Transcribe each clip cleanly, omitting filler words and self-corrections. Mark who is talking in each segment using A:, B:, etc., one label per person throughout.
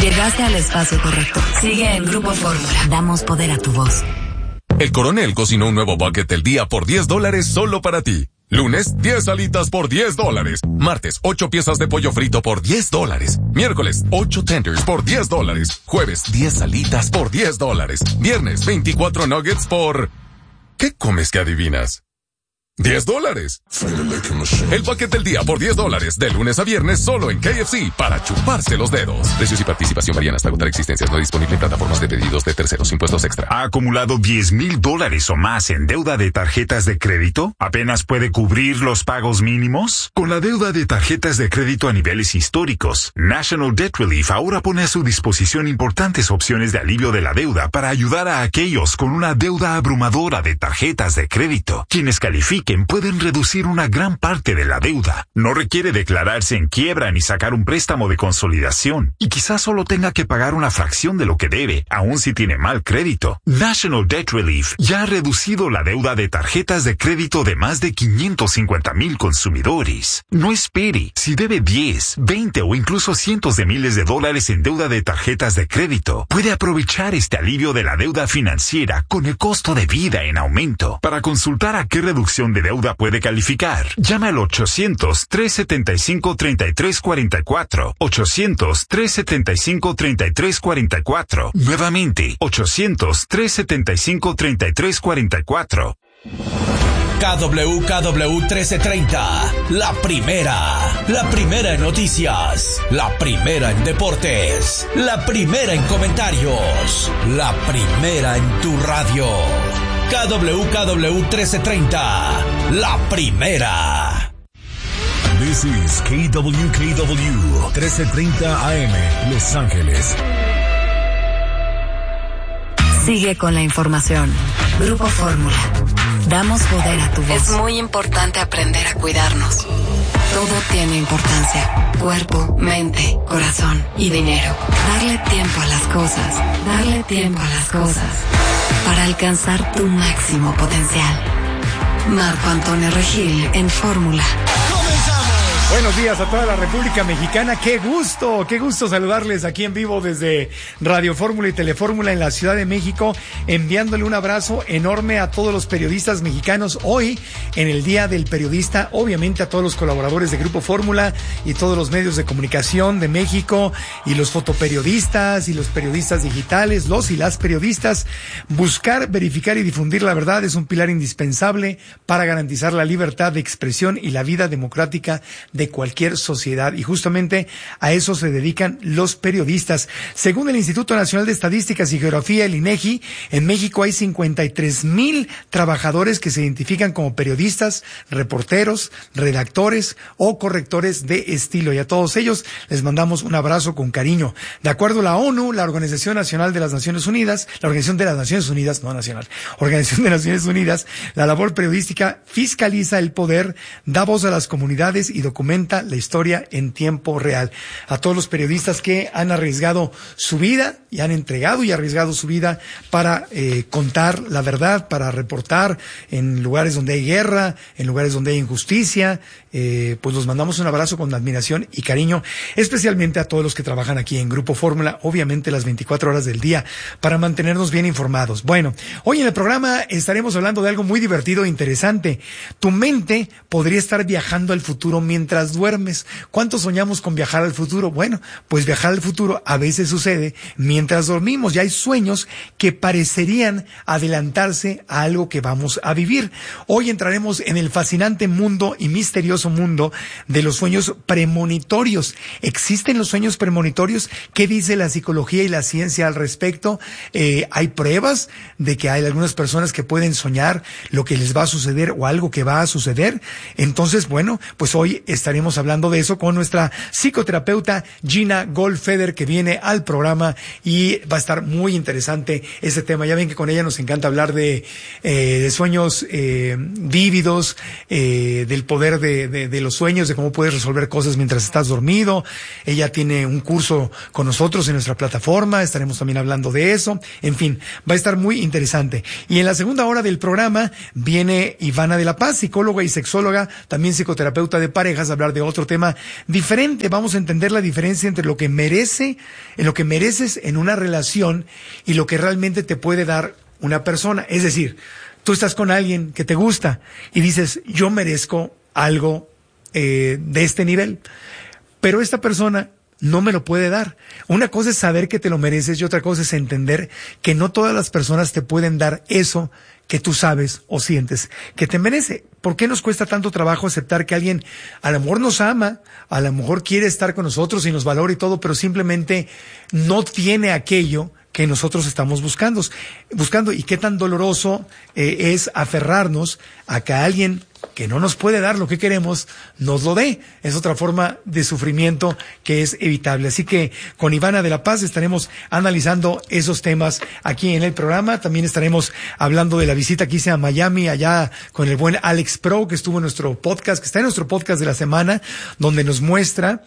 A: Llegaste al espacio correcto. Sigue en Grupo Fórmula. Damos poder a tu voz.
B: El Coronel cocinó un nuevo bucket del día por $10 solo para ti. Lunes, 10 alitas por $10. Martes, 8 piezas de pollo frito por $10. Miércoles, 8 tenders por $10. Jueves, 10 alitas por $10. Viernes, 24 nuggets por... ¿Qué comes que adivinas? $10. El paquete del día por $10, de lunes a viernes solo en KFC, para chuparse los dedos. Precios y participación varían hasta agotar existencias. No disponible en plataformas de pedidos de terceros. Impuestos extra.
C: ¿Ha acumulado $10,000 o más en deuda de tarjetas de crédito? ¿Apenas puede cubrir los pagos mínimos? Con la deuda de tarjetas de crédito a niveles históricos, National Debt Relief ahora pone a su disposición importantes opciones de alivio de la deuda para ayudar a aquellos con una deuda abrumadora de tarjetas de crédito. Quienes califiquen pueden reducir una gran parte de la deuda. No requiere declararse en quiebra ni sacar un préstamo de consolidación. Y quizás solo tenga que pagar una fracción de lo que debe, aun si tiene mal crédito. National Debt Relief ya ha reducido la deuda de tarjetas de crédito de más de 550,000 consumidores. No espere. Si debe 10, 20 o incluso cientos de miles de dólares en deuda de tarjetas de crédito, puede aprovechar este alivio de la deuda financiera con el costo de vida en aumento. Para consultar a qué reducción de deuda puede calificar, llame al 800-375-3344. 800-375-3344. Nuevamente, 800-375-3344.
D: KWKW 1330, la primera en noticias, la primera en deportes, la primera en comentarios, la primera en tu radio. KWKW 1330, la primera.
E: This is KWKW 1330 AM, Los Ángeles.
A: Sigue con la información. Grupo Fórmula. Damos poder a tu voz. Es muy importante aprender a cuidarnos. Todo tiene importancia. Cuerpo, mente, corazón y dinero. Darle tiempo a las cosas. Darle tiempo a las cosas. Para alcanzar tu máximo potencial. Marco Antonio Regil en Fórmula.
F: Buenos días a toda la República Mexicana. Qué gusto saludarles aquí en vivo desde Radio Fórmula y Telefórmula en la Ciudad de México, enviándole un abrazo enorme a todos los periodistas mexicanos hoy en el Día del Periodista, obviamente a todos los colaboradores de Grupo Fórmula y todos los medios de comunicación de México y los fotoperiodistas y los periodistas digitales, los y las periodistas. Buscar, verificar y difundir la verdad es un pilar indispensable para garantizar la libertad de expresión y la vida democrática de cualquier sociedad, y justamente a eso se dedican los periodistas. Según el Instituto Nacional de Estadísticas y Geografía, el INEGI, en México hay 53,000 trabajadores que se identifican como periodistas, reporteros, redactores o correctores de estilo, y a todos ellos les mandamos un abrazo con cariño. De acuerdo a la ONU, la Organización Nacional de las Naciones Unidas, la Organización de las Naciones Unidas, no nacional, Organización de Naciones Unidas, la labor periodística fiscaliza el poder, da voz a las comunidades y documenta la historia en tiempo real. A todos los periodistas que han arriesgado su vida y han entregado y arriesgado su vida para contar la verdad, para reportar en lugares donde hay guerra, en lugares donde hay injusticia, pues los mandamos un abrazo con admiración y cariño, especialmente a todos los que trabajan aquí en Grupo Fórmula, obviamente las 24 horas del día, para mantenernos bien informados. Bueno, hoy en el programa estaremos hablando de algo muy divertido e interesante. Tu mente podría estar viajando al futuro mientras duermes. ¿Cuántos soñamos con viajar al futuro? Bueno, pues viajar al futuro a veces sucede mientras dormimos, y hay sueños que parecerían adelantarse a algo que vamos a vivir. Hoy entraremos en el fascinante mundo y misterioso mundo de los sueños premonitorios. ¿Existen los sueños premonitorios? ¿Qué dice la psicología y la ciencia al respecto? Hay pruebas de que hay algunas personas que pueden soñar lo que les va a suceder o algo que va a suceder. Entonces, bueno, pues hoy estaremos hablando de eso con nuestra psicoterapeuta Gina Goldfeder, que viene al programa, y va a estar muy interesante ese tema. Ya ven que con ella nos encanta hablar de sueños vívidos, del poder de los sueños, de cómo puedes resolver cosas mientras estás dormido. Ella tiene un curso con nosotros en nuestra plataforma, estaremos también hablando de eso. En fin, va a estar muy interesante. Y en la segunda hora del programa viene Ivana de la Paz, psicóloga y sexóloga, también psicoterapeuta de parejas, vamos a hablar de otro tema diferente. Vamos a entender la diferencia entre lo que mereces en una relación y lo que realmente te puede dar una persona. Es decir, tú estás con alguien que te gusta y dices, yo merezco algo de este nivel, pero esta persona no me lo puede dar. Una cosa es saber que te lo mereces y otra cosa es entender que no todas las personas te pueden dar eso que tú sabes o sientes que te merece. ¿Por qué nos cuesta tanto trabajo aceptar que alguien a lo mejor nos ama, a lo mejor quiere estar con nosotros y nos valora y todo, pero simplemente no tiene aquello que nosotros estamos buscando? Y qué tan doloroso es aferrarnos a que alguien que no nos puede dar lo que queremos, nos lo dé. Es otra forma de sufrimiento que es evitable. Así que con Ivana de la Paz estaremos analizando esos temas aquí en el programa. También estaremos hablando de la visita que hice a Miami, allá con el buen Alex Pro, que estuvo en nuestro podcast, que está en nuestro podcast de la semana, donde nos muestra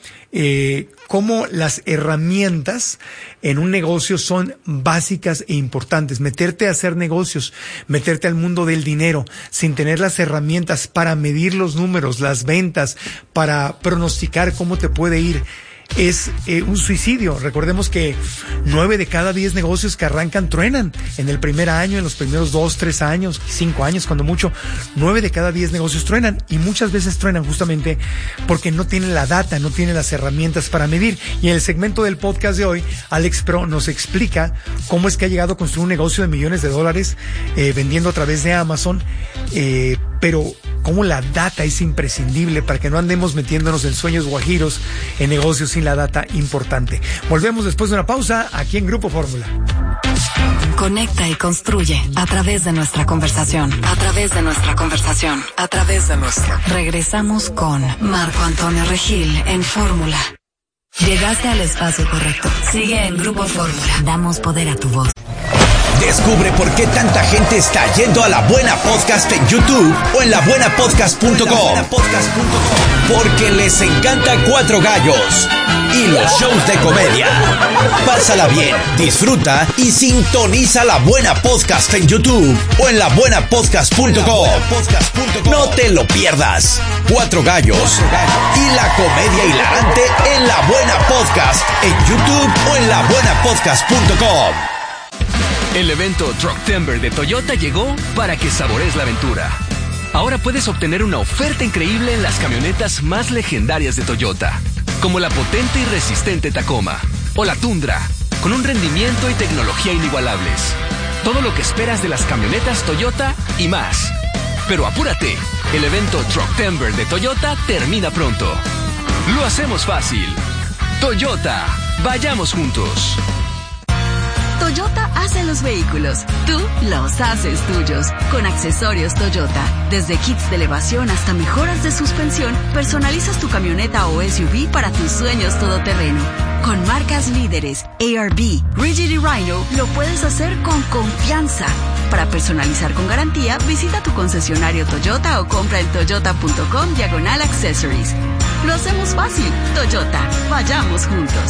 F: cómo las herramientas en un negocio son básicas e importantes. Meterte a hacer negocios, meterte al mundo del dinero, sin tener las herramientas para medir los números, las ventas, para pronosticar cómo te puede ir, es un suicidio. Recordemos que 9 de cada 10 negocios que arrancan truenan en el primer año, en los primeros 2, 3 años, 5 años cuando mucho. 9 de cada 10 negocios truenan, y muchas veces truenan justamente porque no tienen la data, no tienen las herramientas para medir. Y en el segmento del podcast de hoy, Alex Pro nos explica cómo es que ha llegado a construir un negocio de millones de dólares vendiendo a través de Amazon, pero cómo la data es imprescindible para que no andemos metiéndonos en sueños guajiros, en negocios sin la data importante. Volvemos después de una pausa aquí en Grupo Fórmula.
A: Conecta y construye a través de nuestra conversación. A través de nuestra conversación. A través de nuestra. Regresamos con Marco Antonio Regil en Fórmula. Llegaste al espacio correcto. Sigue en Grupo Fórmula. Damos poder a tu voz.
D: Descubre por qué tanta gente está yendo a La Buena Podcast en YouTube o en labuenapodcast.com. Porque les encanta Cuatro Gallos y los shows de comedia. Pásala bien, disfruta y sintoniza La Buena Podcast en YouTube o en labuenapodcast.com. No te lo pierdas. Cuatro Gallos y la comedia hilarante en La Buena Podcast en YouTube o en labuenapodcast.com.
G: El evento Trucktember de Toyota llegó para que saborees la aventura. Ahora puedes obtener una oferta increíble en las camionetas más legendarias de Toyota, como la potente y resistente Tacoma o la Tundra, con un rendimiento y tecnología inigualables. Todo lo que esperas de las camionetas Toyota y más. Pero apúrate, el evento Trucktember de Toyota termina pronto. Lo hacemos fácil. Toyota, vayamos juntos.
H: Toyota hace los vehículos, tú los haces tuyos. Con accesorios Toyota, desde kits de elevación hasta mejoras de suspensión, personalizas tu camioneta o SUV para tus sueños todoterreno. Con marcas líderes, ARB, Rigid y Rhino, lo puedes hacer con confianza. Para personalizar con garantía, visita tu concesionario Toyota o compra en toyota.com/accessories. Lo hacemos fácil. Toyota, vayamos juntos.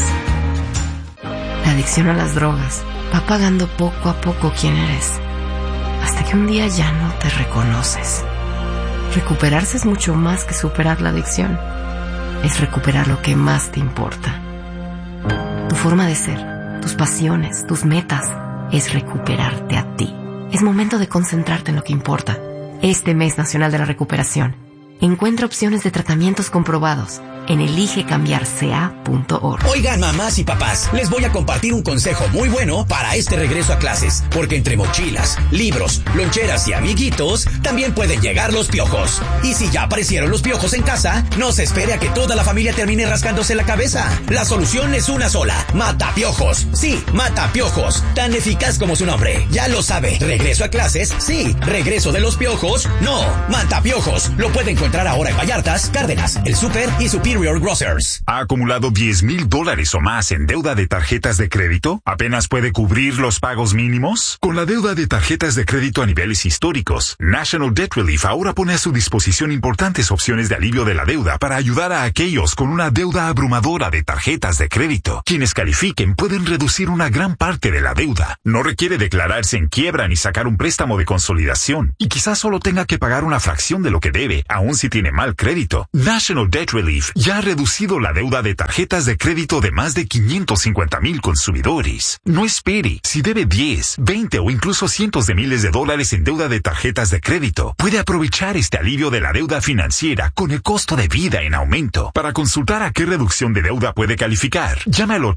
I: La adicción a las drogas va apagando poco a poco quién eres, hasta que un día ya no te reconoces. Recuperarse es mucho más que superar la adicción. Es recuperar lo que más te importa. Tu forma de ser, tus pasiones, tus metas, es recuperarte a ti. Es momento de concentrarte en lo que importa. Este mes nacional de la recuperación, encuentra opciones de tratamientos comprobados en eligecambiarca.org.
D: Oigan, mamás y papás, les voy a compartir un consejo muy bueno para este regreso a clases, porque entre mochilas, libros, loncheras y amiguitos, también pueden llegar los piojos. Y si ya aparecieron los piojos en casa, no se espere a que toda la familia termine rascándose la cabeza. La solución es una sola: Mata Piojos. Sí, Mata Piojos, tan eficaz como su nombre. Ya lo sabe, regreso a clases, sí. Regreso de los piojos, no. Mata Piojos, lo puede encontrar ahora en Vallartas, Cárdenas, El Súper y su Superior Grocers.
C: ¿Ha acumulado $10,000 o más en deuda de tarjetas de crédito? ¿Apenas puede cubrir los pagos mínimos? Con la deuda de tarjetas de crédito a niveles históricos, National Debt Relief ahora pone a su disposición importantes opciones de alivio de la deuda para ayudar a aquellos con una deuda abrumadora de tarjetas de crédito. Quienes califiquen pueden reducir una gran parte de la deuda. No requiere declararse en quiebra ni sacar un préstamo de consolidación. Y quizás solo tenga que pagar una fracción de lo que debe, aun si tiene mal crédito. National Debt Relief ya ha reducido la deuda de tarjetas de crédito de más de 550,000 consumidores. No espere. Si debe 10, 20 o incluso cientos de miles de dólares en deuda de tarjetas de crédito, puede aprovechar este alivio de la deuda financiera con el costo de vida en aumento. Para consultar a qué reducción de deuda puede calificar, llama al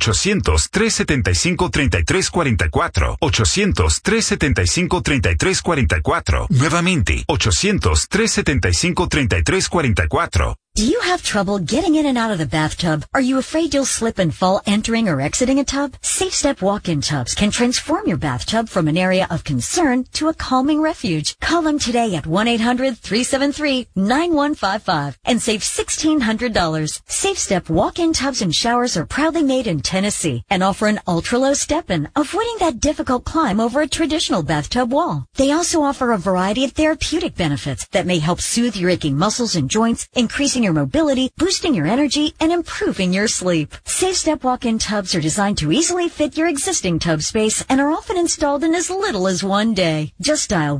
C: 800-375-3344. 800-375-3344. Nuevamente, 800-375-3344.
J: Do you have trouble getting in and out of the bathtub? Are you afraid you'll slip and fall entering or exiting a tub? Safe Step walk-in tubs can transform your bathtub from an area of concern to a calming refuge. Call them today at 1-800-373-9155 and save $1,600. Safe Step walk-in tubs and showers are proudly made in Tennessee and offer an ultra-low step-in, avoiding that difficult climb over a traditional bathtub wall. They also offer a variety of therapeutic benefits that may help soothe your aching muscles and joints, increasing your mobility, boosting your energy, and improving your sleep. Safe Step walk-in tubs are designed to easily fit your existing tub space and are often installed in as little as one day. Just dial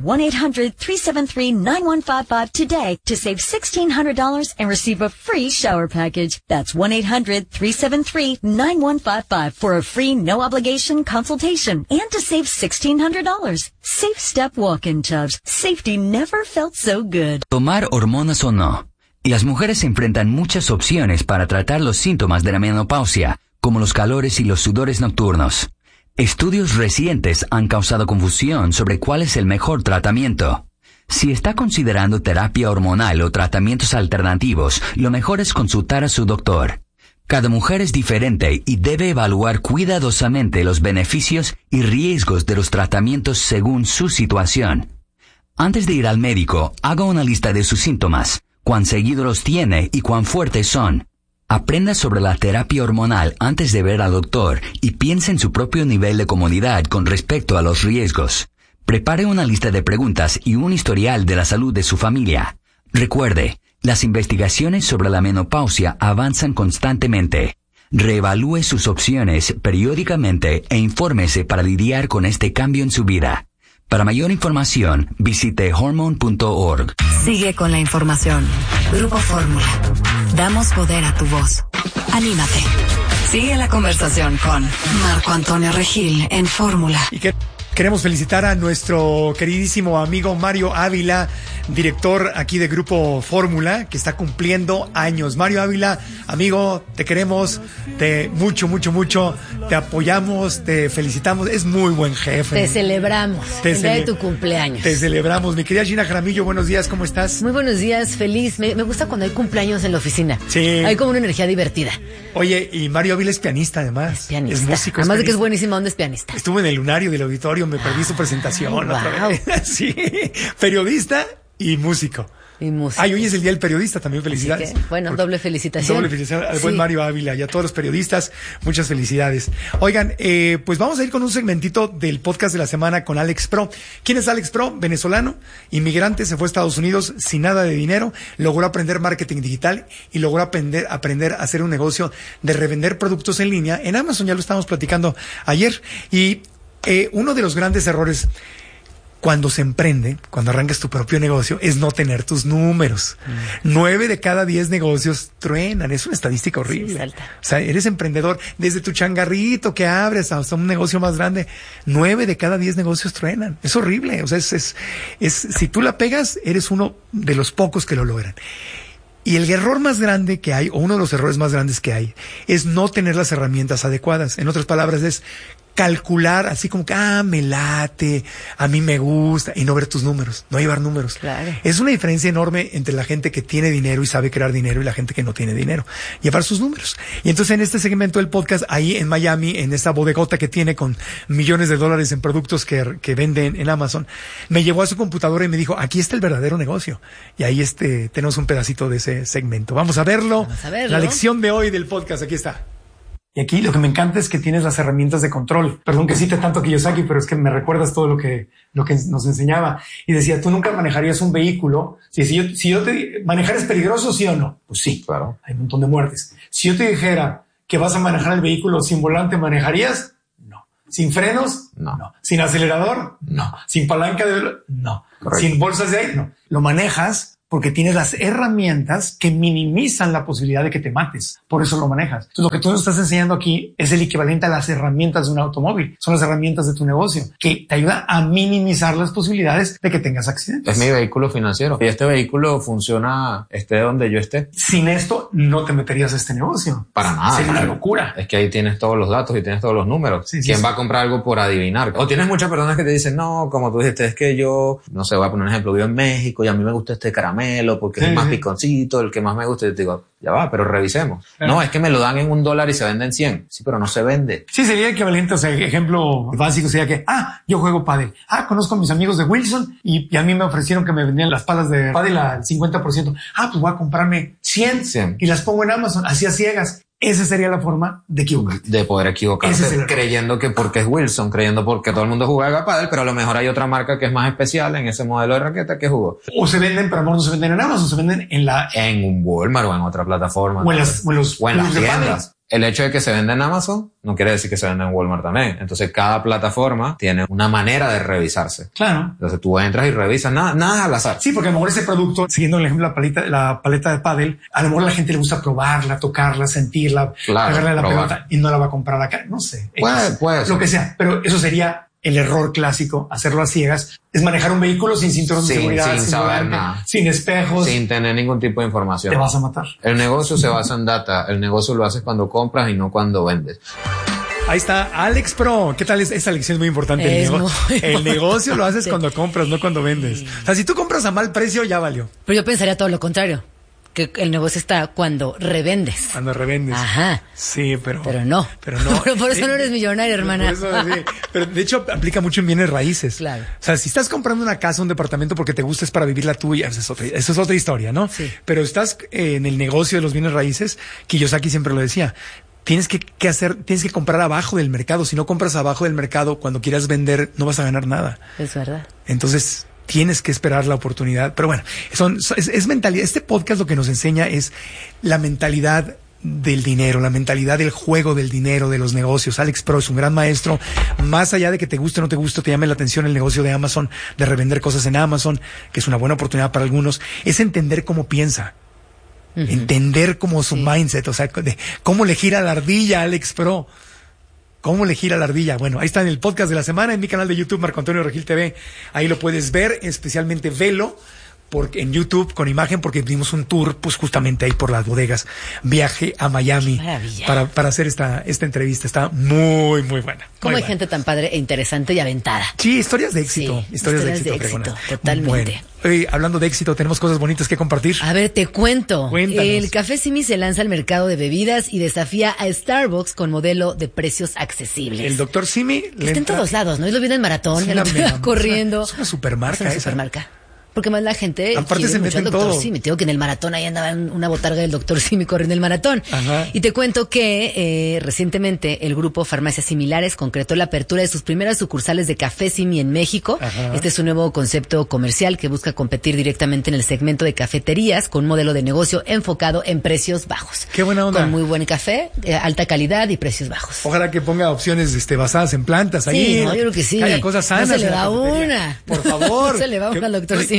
J: 1-800-373-9155 today to save $1,600 and receive a free shower package. That's 1-800-373-9155 for a free no-obligation consultation and to save $1,600. Safe Step walk-in tubs. Safety never felt so good.
K: Tomar hormonas o no. Las mujeres enfrentan muchas opciones para tratar los síntomas de la menopausia, como los calores y los sudores nocturnos. Estudios recientes han causado confusión sobre cuál es el mejor tratamiento. Si está considerando terapia hormonal o tratamientos alternativos, lo mejor es consultar a su doctor. Cada mujer es diferente y debe evaluar cuidadosamente los beneficios y riesgos de los tratamientos según su situación. Antes de ir al médico, haga una lista de sus síntomas, cuán seguido los tiene y cuán fuertes son. Aprenda sobre la terapia hormonal antes de ver al doctor y piense en su propio nivel de comodidad con respecto a los riesgos. Prepare una lista de preguntas y un historial de la salud de su familia. Recuerde, las investigaciones sobre la menopausia avanzan constantemente. Reevalúe sus opciones periódicamente e infórmese para lidiar con este cambio en su vida. Para mayor información, visite hormone.org.
A: Sigue con la información. Grupo Fórmula. Damos poder a tu voz. Anímate. Sigue la conversación con Marco Antonio Regil en Fórmula.
F: Y queremos felicitar a nuestro queridísimo amigo Mario Ávila, director aquí de Grupo Fórmula, que está cumpliendo años. Mario Ávila, amigo, te queremos, mucho, te apoyamos, te felicitamos, es muy buen jefe.
L: Te celebramos, el día de tu cumpleaños.
F: Te celebramos. Mi querida Gina Jaramillo, buenos días, ¿cómo estás?
L: Muy buenos días, feliz. Me gusta cuando hay cumpleaños en la oficina.
F: Sí.
L: Hay como una energía divertida.
F: Oye, y Mario Ávila es pianista, además.
L: Es pianista.
F: Es músico.
L: Además de que es buenísimo, ¿dónde es pianista?
F: Estuve en el Lunario del Auditorio, me perdí su presentación. Otra vez. Sí, periodista y músico. Ay, hoy es el Día del Periodista, también felicidades.
L: Que, bueno, doble felicitación.
F: Doble felicitación al buen Mario Ávila y a todos los periodistas, muchas felicidades. Oigan, pues vamos a ir con un segmentito del podcast de la semana con Alex Pro. ¿Quién es Alex Pro? Venezolano, inmigrante, se fue a Estados Unidos sin nada de dinero, logró aprender marketing digital y logró aprender a hacer un negocio de revender productos en línea en Amazon. Ya lo estábamos platicando ayer. Y uno de los grandes errores cuando se emprende, cuando arrancas tu propio negocio, es no tener tus números. 9 de cada 10 negocios truenan. Es una estadística horrible. Sí, o sea, eres emprendedor desde tu changarrito que abres hasta un negocio más grande. 9 de cada 10 negocios truenan. Es horrible. O sea, si tú la pegas, eres uno de los pocos que lo logran. Y el error más grande que hay, o uno de los errores más grandes que hay, es no tener las herramientas adecuadas. En otras palabras, es calcular así como que, me late, a mí me gusta, y no ver tus números, no llevar números.
L: Claro.
F: Es una diferencia enorme entre la gente que tiene dinero y sabe crear dinero y la gente que no tiene dinero. Llevar sus números. Y entonces en este segmento del podcast, ahí en Miami, en esta bodegota que tiene con millones de dólares en productos que venden en Amazon, me llevó a su computadora y me dijo, aquí está el verdadero negocio. Y ahí tenemos un pedacito de ese segmento. Vamos a verlo. La lección de hoy del podcast, aquí está. Y aquí lo que me encanta es que tienes las herramientas de control. Perdón que cite tanto Kiyosaki, pero es que me recuerdas todo lo que nos enseñaba. Y decía, tú nunca manejarías un vehículo. Si yo te manejar es peligroso, ¿sí o no? Pues sí, claro. Hay un montón de muertes. Si yo te dijera que vas a manejar el vehículo sin volante, ¿manejarías? No. ¿Sin frenos? No. ¿Sin acelerador? No. ¿Sin palanca de... No. Correcto. ¿Sin bolsas de aire? No. Lo manejas porque tienes las herramientas que minimizan la posibilidad de que te mates. Por eso lo manejas. Entonces, lo que tú nos estás enseñando aquí es el equivalente a las herramientas de un automóvil. Son las herramientas de tu negocio que te ayuda a minimizar las posibilidades de que tengas accidentes.
M: Es mi vehículo financiero. Y este vehículo funciona esté donde yo esté.
F: Sin esto, no te meterías a este negocio.
M: Para nada.
F: Sería una locura.
M: Es que ahí tienes todos los datos y tienes todos los números. ¿Quién va a comprar algo por adivinar? O tienes muchas personas que te dicen, no, como tú dijiste, es que yo, no sé, voy a poner un ejemplo, vivo en México y a mí me gusta este caramelo porque es el más piconcito, el que más me gusta. Y te digo, ya va, pero revisemos. No, es que me lo dan en $1 y se venden 100. Sí, pero no se vende. Sí, sería equivalente, o sea, ejemplo básico sería que, yo juego pádel. Conozco a mis amigos de Wilson y a mí me ofrecieron que me vendían las palas de pádel al 50%. Pues voy a comprarme 100 y las pongo en Amazon, así a ciegas. Esa sería la forma de equivocarte. De poder equivocarse, creyendo que porque es Wilson, creyendo porque todo el mundo juega pádel, pero a lo mejor hay otra marca que es más especial en ese modelo de raqueta que jugó.
F: O se venden, pero no se venden en Amazon, se venden en
M: un Walmart o en otra plataforma.
F: O en las
M: tiendas. El hecho de que se venda en Amazon no quiere decir que se venda en Walmart también. Entonces, cada plataforma tiene una manera de revisarse.
F: Claro.
M: Entonces, tú entras y revisas. Nada al azar.
F: Sí, porque a lo mejor ese producto, siguiendo el ejemplo la paleta de pádel, a lo mejor a la gente le gusta probarla, tocarla, sentirla, pegarle la pelota y no la va a comprar acá. No sé.
M: Puede
F: lo que sea. Pero eso sería el error clásico, hacerlo a ciegas, es manejar un vehículo sin cinturón de seguridad,
M: sin saber nada,
F: sin espejos,
M: sin tener ningún tipo de información.
F: Te vas a matar.
M: El negocio se basa en data. El negocio lo haces cuando compras y no cuando vendes.
F: Ahí está Alex Pro. ¿Qué tal? Esta lección es muy importante. El negocio lo haces cuando compras, no cuando vendes. O sea, si tú compras a mal precio, ya valió.
L: Pero yo pensaría todo lo contrario. Que el negocio está cuando revendes.
F: Cuando revendes.
L: Ajá.
F: Sí, pero
L: no.
F: Pero no.
L: Por eso no eres millonario, hermana.
F: Por eso, sí. Pero de hecho aplica mucho en bienes raíces.
L: Claro.
F: O sea, si estás comprando una casa, un departamento porque te gusta, es para vivir la tuya, eso es otra historia, ¿no?
L: Sí.
F: Pero estás en el negocio de los bienes raíces, Kiyosaki siempre lo decía. Tienes que comprar abajo del mercado. Si no compras abajo del mercado, cuando quieras vender, no vas a ganar nada.
L: Es verdad.
F: Entonces, tienes que esperar la oportunidad. Pero bueno, es mentalidad. Este podcast lo que nos enseña es la mentalidad del dinero, la mentalidad del juego del dinero, de los negocios. Alex Pro es un gran maestro. Más allá de que te guste o no te guste, te llame la atención el negocio de Amazon, de revender cosas en Amazon, que es una buena oportunidad para algunos, es entender cómo piensa. Entender cómo su mindset, o sea, cómo le gira la ardilla a Alex Pro. ¿Cómo le gira la ardilla? Bueno, ahí está en el podcast de la semana, en mi canal de YouTube, Marco Antonio Regil TV. Ahí lo puedes ver, especialmente velo en YouTube con imagen, porque dimos un tour, pues justamente ahí por las bodegas. Viaje a Miami para hacer esta entrevista. Está muy, muy buena.
L: Cómo hay gente tan padre e interesante y aventada.
F: Sí, historias de éxito. Sí, historias de éxito,
L: totalmente.
F: Bueno, hablando de éxito, tenemos cosas bonitas que compartir.
L: A ver, te cuento.
F: Cuéntanos.
L: El Café Simi se lanza al mercado de bebidas y desafía a Starbucks con modelo de precios accesibles.
F: El Dr. Simi
L: está en todos lados, ¿no? Yo lo vi en el maratón,
F: sí,
L: lo vi corriendo.
F: Es una supermarca.
L: Es una supermarca. Porque más la gente
F: aparte se mete en
L: Dr.
F: todo.
L: Simi. Te digo que en el maratón ahí andaba una botarga del Dr. Simi corriendo el maratón.
F: Ajá.
L: Y te cuento que recientemente el grupo Farmacias Similares concretó la apertura de sus primeras sucursales de Café Simi en México.
F: Ajá.
L: Este es un nuevo concepto comercial que busca competir directamente en el segmento de cafeterías con un modelo de negocio enfocado en precios bajos.
F: Qué buena onda.
L: Con muy buen café, alta calidad y precios bajos.
F: Ojalá que ponga opciones basadas en plantas ahí.
L: Sí, no, yo creo que sí.
F: Que haya cosas sanas.
L: No se le va una.
F: Por favor.
L: No se le va una al Dr. Simi.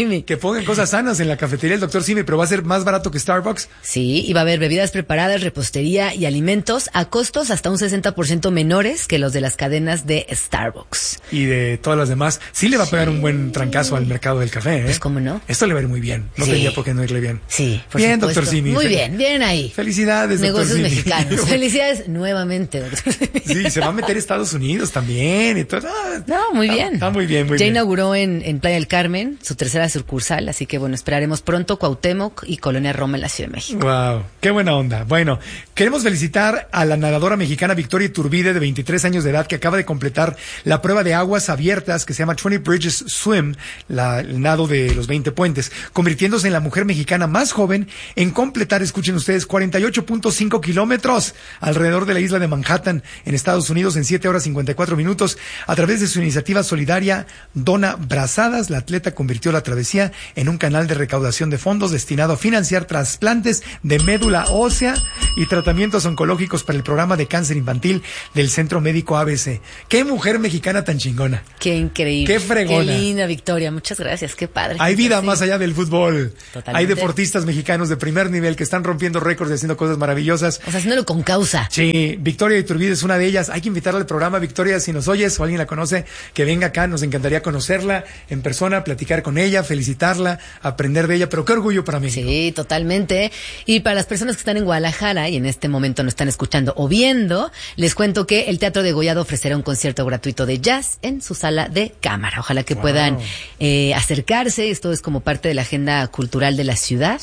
L: Simi.
F: Que pongan cosas sanas en la cafetería del Dr. Simi, pero va a ser más barato que Starbucks.
L: Sí, y va a haber bebidas preparadas, repostería y alimentos a costos hasta un 60% menores que los de las cadenas de Starbucks.
F: Y de todas las demás. Sí le va a pegar un buen trancazo al mercado del café, ¿eh?
L: Pues cómo no.
F: Esto le va a ir muy bien. No tendría por qué no irle bien.
L: Sí, por
F: bien,
L: supuesto.
F: Dr. Simi.
L: Muy bien ahí.
F: Felicidades,
L: Negocios
F: Dr. Simi.
L: mexicanos. Felicidades nuevamente, Dr. Simi.
F: Sí, se va a meter a Estados Unidos también y todo.
L: No, muy bien.
F: Está muy bien, muy
L: ya
F: bien.
L: Inauguró en Playa del Carmen su tercera sucursal, así que bueno, esperaremos pronto Cuauhtémoc y Colonia Roma en la Ciudad de México.
F: Wow, qué buena onda. Bueno, queremos felicitar a la nadadora mexicana Victoria Iturbide, de 23 años de edad, que acaba de completar la prueba de aguas abiertas que se llama 20 Bridges Swim, el nado de los 20 puentes, convirtiéndose en la mujer mexicana más joven en completar, escuchen ustedes, 48.5 kilómetros alrededor de la isla de Manhattan, en Estados Unidos, en 7 horas 54 minutos. A través de su iniciativa solidaria Dona Brazadas, la atleta convirtió la travesía en un canal de recaudación de fondos destinado a financiar trasplantes de médula ósea y tratamientos oncológicos para el programa de cáncer infantil del Centro Médico ABC. ¡Qué mujer mexicana tan chingona!
L: ¡Qué increíble!
F: ¡Qué fregona!
L: ¡Qué linda, Victoria! Muchas gracias, qué padre.
F: Hay vida más allá del fútbol.
L: Totalmente.
F: Hay deportistas mexicanos de primer nivel que están rompiendo récords y haciendo cosas maravillosas.
L: O sea, haciéndolo con causa.
F: Sí, Victoria Iturbide es una de ellas. Hay que invitarla al programa. Victoria, si nos oyes o alguien la conoce, que venga acá. Nos encantaría conocerla en persona, platicar con ella, felicitarla, aprender de ella. Pero qué orgullo para mí.
L: Sí, totalmente. Y para las personas que están en Guadalajara y en este momento nos están escuchando o viendo, les cuento que el Teatro Degollado ofrecerá un concierto gratuito de jazz en su sala de cámara. Ojalá que puedan acercarse. Esto es como parte de la agenda cultural de la ciudad.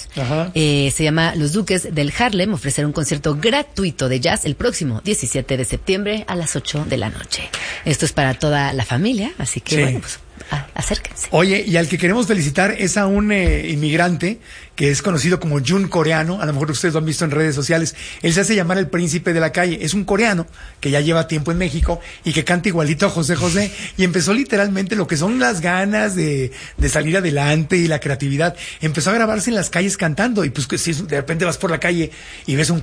L: Se llama Los Duques del Harlem. Ofrecerá un concierto gratuito de jazz el próximo 17 de septiembre a las 8 de la noche. Esto es para toda la familia, así que bueno, pues acérquense.
F: Oye, y al que queremos felicitar es a un inmigrante que es conocido como Jun Coreano. A lo mejor ustedes lo han visto en redes sociales. Él se hace llamar el príncipe de la calle. Es un coreano que ya lleva tiempo en México y que canta igualito a José José, y empezó literalmente lo que son las ganas de salir adelante y la creatividad. Empezó a grabarse en las calles cantando, y pues que si de repente vas por la calle y ves un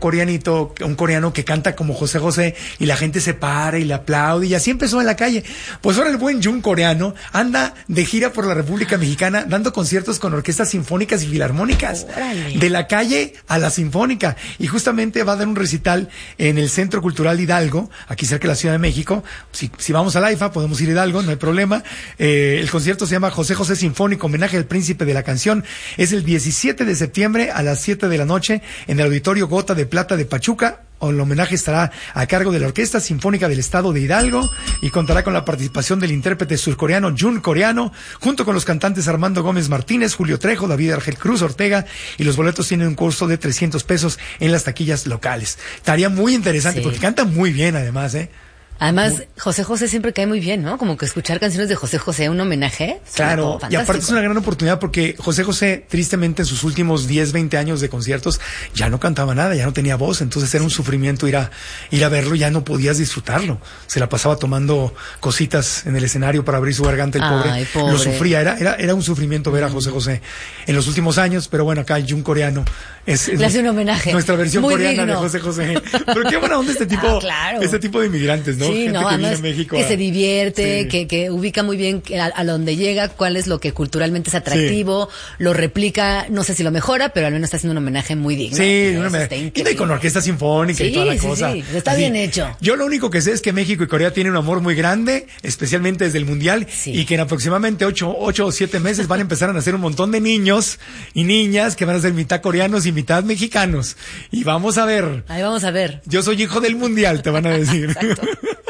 F: coreano que canta como José José, y la gente se para y le aplaude, y así empezó en la calle. Pues ahora el buen Jun Coreano anda de gira por la República Mexicana dando conciertos con orquestas sinfónicas y filarmónicas.
L: ¡Órale!
F: De la calle a la sinfónica, y justamente va a dar un recital en el Centro Cultural Hidalgo, aquí cerca de la Ciudad de México. Si vamos a la IFA podemos ir a Hidalgo, no hay problema. El concierto se llama José José Sinfónico, homenaje al príncipe de la canción. Es el 17 de septiembre a las 7 de la noche en el Auditorio Gota de Plata de Pachuca. El homenaje estará a cargo de la Orquesta Sinfónica del Estado de Hidalgo y contará con la participación del intérprete surcoreano Jun Coreano, junto con los cantantes Armando Gómez Martínez, Julio Trejo, David Argel Cruz Ortega, y los boletos tienen un costo de 300 pesos en las taquillas locales. Estaría muy interesante porque canta muy bien además,
L: Además, José José siempre cae muy bien, ¿no? Como que escuchar canciones de José José, un homenaje.
F: Claro, y aparte es una gran oportunidad porque José José, tristemente, en sus últimos 10, 20 años de conciertos, ya no cantaba nada, ya no tenía voz, entonces era un sufrimiento ir a verlo, ya no podías disfrutarlo. Se la pasaba tomando cositas en el escenario para abrir su garganta, el pobre.
L: Ay, pobre.
F: Lo sufría, era un sufrimiento ver a José José en los últimos años, pero bueno, acá Jun Coreano
L: le hace un homenaje.
F: Nuestra versión
L: muy
F: coreana
L: digno
F: de José José. Pero qué buena onda este tipo de inmigrantes, ¿no?
L: Sí,
F: gente
L: no,
F: que viene
L: además,
F: a México
L: que se divierte, que ubica muy bien a donde llega, cuál es lo que culturalmente es atractivo, lo replica, no sé si lo mejora, pero al menos está haciendo un homenaje muy digno.
F: Sí, un homenaje. Y con orquesta sinfónica y toda la cosa.
L: Sí, está bien hecho.
F: Yo lo único que sé es que México y Corea tienen un amor muy grande, especialmente desde el Mundial, y que en aproximadamente 8 o 7 meses van a empezar a nacer un montón de niños y niñas que van a ser mitad coreanos y mitad mexicanos. Y vamos a ver.
L: Ahí vamos a ver.
F: Yo soy hijo del Mundial, te van a decir.
L: Exacto.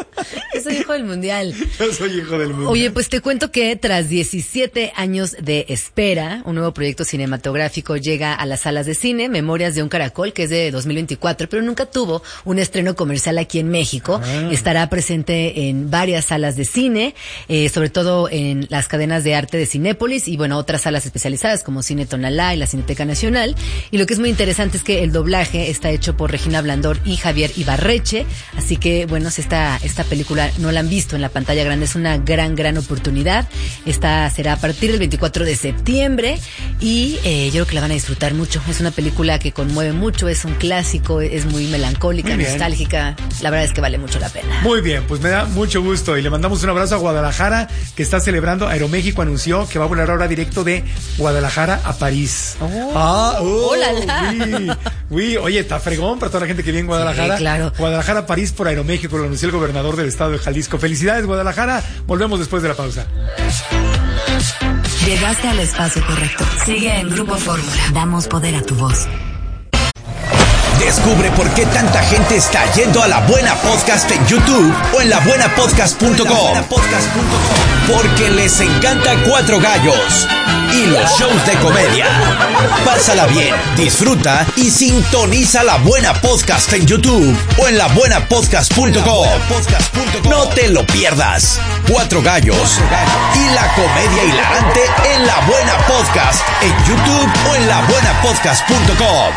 L: Yo soy hijo del Mundial.
F: Yo soy hijo del Mundial.
L: Oye, pues te cuento que tras 17 años de espera, un nuevo proyecto cinematográfico llega a las salas de cine, Memorias de un Caracol, que es de 2024, pero nunca tuvo un estreno comercial aquí en México. Estará presente en varias salas de cine, sobre todo en las cadenas de arte de Cinépolis y, bueno, otras salas especializadas como Cine Tonalá y la Cineteca Nacional. Y lo que es muy interesante es que el doblaje está hecho por Regina Blandor y Javier Ibarreche. Así que, bueno, esta película no la han visto en la pantalla grande, es una gran oportunidad. Esta será a partir del 24 de septiembre y yo creo que la van a disfrutar mucho. Es una película que conmueve mucho, es un clásico, es muy melancólica, nostálgica. La verdad es que vale mucho la pena.
F: Muy bien, pues me da mucho gusto y le mandamos un abrazo a Guadalajara, que está celebrando. Aeroméxico anunció que va a volar ahora directo de Guadalajara a París.
L: ¡Hola!
F: Oye, está fregón para toda la gente que viene en Guadalajara.
L: Sí, claro.
F: Guadalajara, París por Aeroméxico, lo anunció el gobernador del estado de Jalisco. Felicidades, Guadalajara. Volvemos después de la pausa.
A: Llegaste al espacio correcto. Sigue en Grupo Fórmula. Damos poder a tu voz.
D: Descubre por qué tanta gente está yendo a La Buena Podcast en YouTube o en labuenapodcast.com. Porque les encanta Cuatro Gallos y los shows de comedia. Pásala bien, disfruta y sintoniza La Buena Podcast en YouTube o en labuenapodcast.com. No te lo pierdas. Cuatro Gallos y la comedia hilarante en La Buena Podcast en YouTube o en labuenapodcast.com.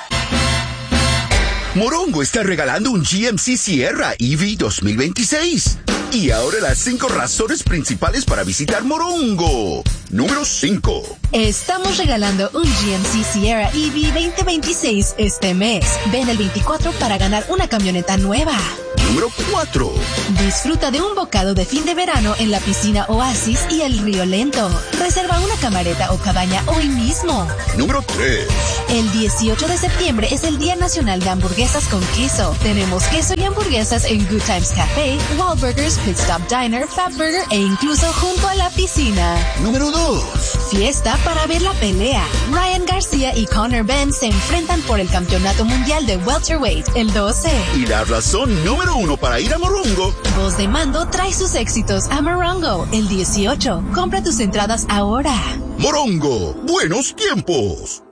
N: Morongo está regalando un GMC Sierra EV 2026. Y ahora las 5 razones principales para visitar Morongo. Número 5.
O: Estamos regalando un GMC Sierra EV 2026 este mes. Ven el 24 para ganar una camioneta nueva.
N: Número 4.
O: Disfruta de un bocado de fin de verano en la piscina Oasis y el Río Lento. Reserva una camareta o cabaña hoy mismo.
N: Número 3.
O: El 18 de septiembre es el Día Nacional de Hamburguesas con Queso. Tenemos queso y hamburguesas en Good Times Café, Wahlburgers, Pit Stop Diner, Fat Burger e incluso junto a la piscina.
N: Número 2.
O: Fiesta para ver la pelea. Ryan García y Conor Benn se enfrentan por el Campeonato Mundial de Welterweight el 12.
N: Y la razón número 1 para ir a Morongo.
O: Voz de Mando trae sus éxitos a Morongo el 18. Compra tus entradas ahora.
N: Morongo, buenos tiempos.